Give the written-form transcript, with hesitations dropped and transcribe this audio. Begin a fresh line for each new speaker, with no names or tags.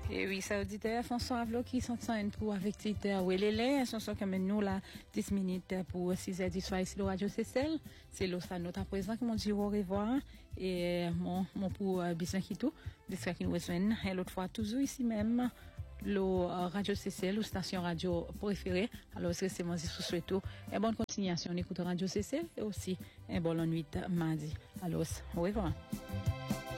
Et oui, ça auditeur, François Avlo qui sont en pour avec Twitter. Oui, les sont comme nous là, 10 minutes pour 6h10 soir ici, le Radio CCL. C'est là, ça, notre président qui m'ont dit au revoir. Et mon pour Bisson qui tout, j'espère qu'il nous rejoignent. Et l'autre fois, toujours ici même, le Radio CCL, ou station radio préférée. Alors, c'est mon dit sous tout. Et bonne continuation, on écoute Radio CCL et aussi un bon nuit mardi. Alors, au revoir.